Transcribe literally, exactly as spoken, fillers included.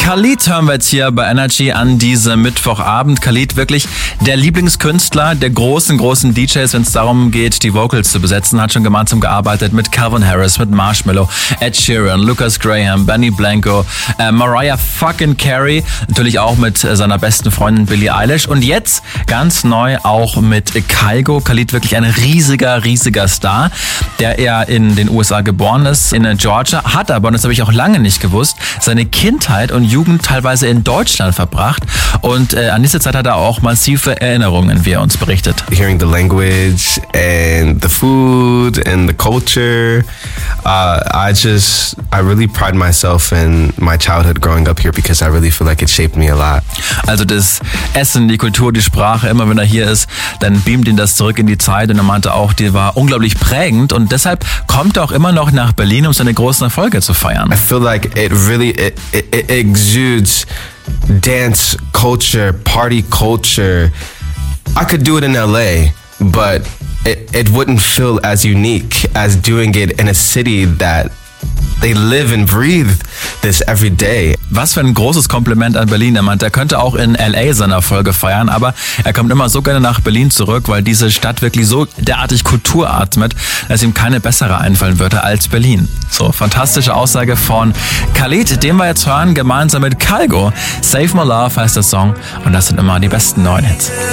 Khalid hören wir jetzt hier bei Energy an diesem Mittwochabend. Khalid wirklich der Lieblingskünstler der großen, großen D Js, wenn es darum geht, die Vocals zu besetzen. Hat schon gemeinsam gearbeitet mit Calvin Harris, mit Marshmello, Ed Sheeran, Lucas Graham, Benny Blanco, äh, Mariah fucking Carey, natürlich auch mit äh, seiner besten Freundin Billie Eilish und jetzt ganz neu auch mit Kygo. Khalid wirklich ein riesiger, riesiger Star, der eher in den U S A geboren ist, in Georgia, hat aber, und das habe ich auch lange nicht gewusst, seine Kindheit und Jugend teilweise in Deutschland verbracht und äh, an diese Zeit hat er auch massive Erinnerungen, wie er uns berichtet. Hearing the language and the food and the culture, uh, I just, I really pride myself in my childhood growing up here because I really feel like it shaped me a lot. Also das Essen, die Kultur, die Sprache, immer wenn er hier ist, dann beamt ihn das zurück in die Zeit und er meinte auch, die war unglaublich prägend und deshalb kommt er auch immer noch nach Berlin, um seine großen Erfolge zu feiern. I feel like it really, it, it, it exudes dance culture, party culture. I could do it in L A, but it, it wouldn't feel as unique as doing it in a city that they live and breathe this every day. Was für ein großes Kompliment an Berlin. Er meint, er könnte auch in L A seine Erfolge feiern, aber er kommt immer so gerne nach Berlin zurück, weil diese Stadt wirklich so derartig Kultur atmet, dass ihm keine bessere einfallen würde als Berlin. So, fantastische Aussage von Khalid, den wir jetzt hören, gemeinsam mit Kygo. Save My Love heißt der Song und das sind immer die besten neuen Hits.